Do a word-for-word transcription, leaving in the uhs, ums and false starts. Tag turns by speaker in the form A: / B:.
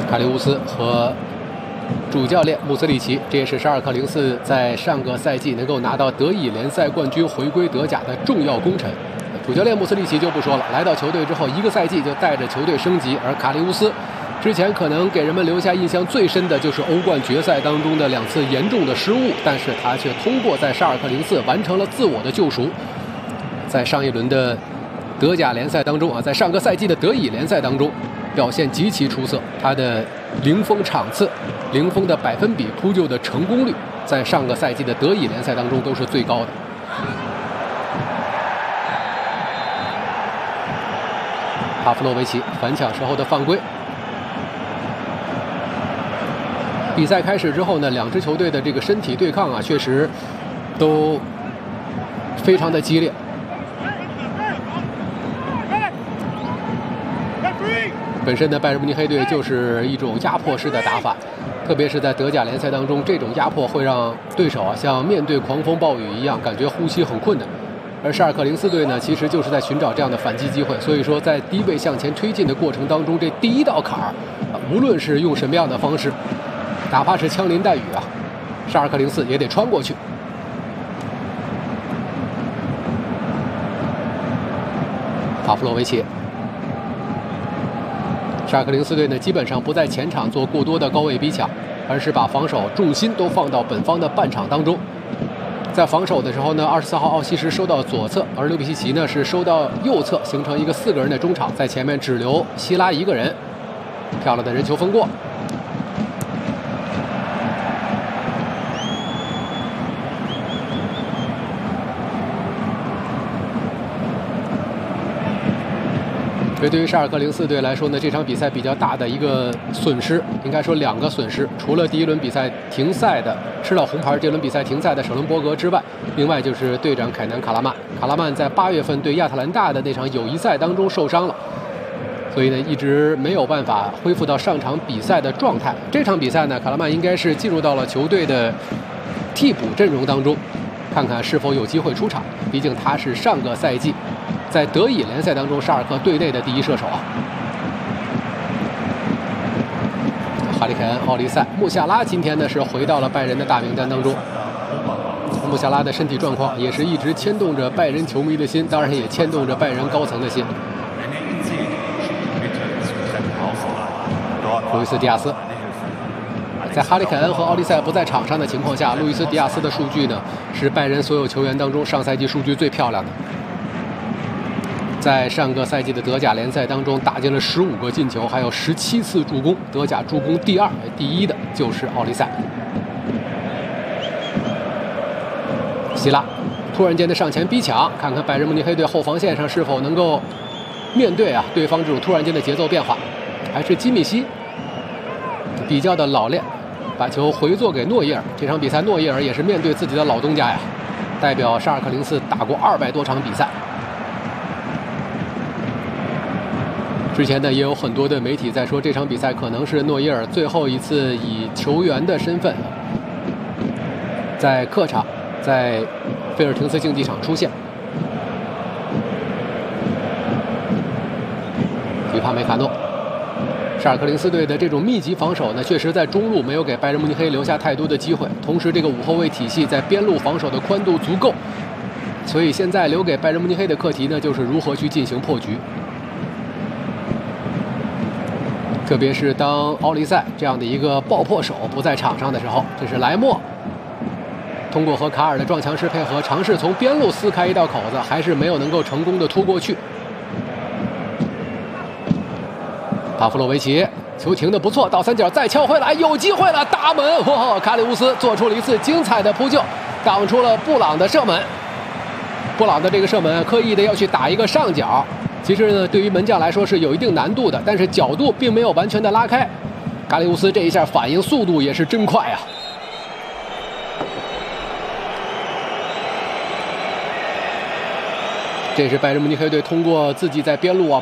A: 卡利乌斯和主教练穆斯里奇，这也是沙尔克零四在上个赛季能够拿到德乙联赛冠军、回归德甲的重要功臣。主教练穆斯里奇就不说了，来到球队之后一个赛季就带着球队升级，而卡利乌斯之前可能给人们留下印象最深的就是欧冠决赛当中的两次严重的失误，但是他却通过在沙尔克零四完成了自我的救赎。在上一轮的德甲联赛当中啊，在上个赛季的德乙联赛当中表现极其出色，他的零封场次、零封的百分比、扑救的成功率，在上个赛季的德乙联赛当中都是最高的。帕夫洛维奇反抢时候的犯规。比赛开始之后呢，两支球队的这个身体对抗啊，确实都非常的激烈。本身呢，拜仁慕尼黑队就是一种压迫式的打法，特别是在德甲联赛当中，这种压迫会让对手啊像面对狂风暴雨一样，感觉呼吸很困难。而沙尔克零四队呢，其实就是在寻找这样的反击机会，所以说在低位向前推进的过程当中，这第一道坎儿，啊，无论是用什么样的方式，哪怕是枪林弹雨啊，沙尔克零四也得穿过去。帕夫洛维奇。沙尔克零四队呢，基本上不在前场做过多的高位逼抢，而是把防守重心都放到本方的半场当中。在防守的时候呢，二十四号奥西什收到左侧，而刘比西奇呢是收到右侧，形成一个四个人的中场，在前面只留希拉一个人。漂亮的人球分过。这对于沙尔克零四队来说呢，这场比赛比较大的一个损失，应该说两个损失。除了第一轮比赛停赛的吃了红牌，这轮比赛停赛的舍伦伯格之外，另外就是队长凯南卡拉曼。卡拉曼在八月份对亚特兰大的那场友谊赛当中受伤了，所以呢一直没有办法恢复到上场比赛的状态。这场比赛呢，卡拉曼应该是进入到了球队的替补阵容当中，看看是否有机会出场。毕竟他是上个赛季在德乙联赛当中沙尔克队内的第一射手啊。哈里凯恩、奥利塞、穆夏拉今天呢是回到了拜仁的大名单当中。穆夏拉的身体状况也是一直牵动着拜仁球迷的心，当然也牵动着拜仁高层的心。路易斯·迪亚斯，在哈里凯恩和奥利塞不在场上的情况下，路易斯·迪亚斯的数据呢是拜仁所有球员当中上赛季数据最漂亮的。在上个赛季的德甲联赛当中打进了十五个进球，还有十七次助攻，德甲助攻第二，第一的就是奥利塞。希拉突然间的上前逼抢，看看拜仁慕尼黑队后防线上是否能够面对啊对方这种突然间的节奏变化。还是基米希比较的老练，把球回做给诺伊尔。这场比赛诺伊尔也是面对自己的老东家呀，代表沙尔克零四打过二百多场比赛。之前呢，也有很多的媒体在说，这场比赛可能是诺伊尔最后一次以球员的身份在客场，在菲尔廷斯竞技场出现。迪帕梅卡诺，沙尔克零四队的这种密集防守呢，确实在中路没有给拜仁慕尼黑留下太多的机会，同时这个五后卫体系在边路防守的宽度足够，所以现在留给拜仁慕尼黑的课题呢，就是如何去进行破局。特别是当奥利塞这样的一个爆破手不在场上的时候，这是莱莫通过和卡尔的撞墙式配合，尝试从边路撕开一道口子，还是没有能够成功的突过去。帕夫洛维奇球停的不错，倒三角再敲回来，有机会了，大门！哇，卡里乌斯做出了一次精彩的扑救，挡出了布朗的射门。布朗的这个射门刻意的要去打一个上角。其实呢，对于门将来说是有一定难度的，但是角度并没有完全的拉开。卡里乌斯这一下反应速度也是真快啊！这是拜仁慕尼黑队通过自己在边路啊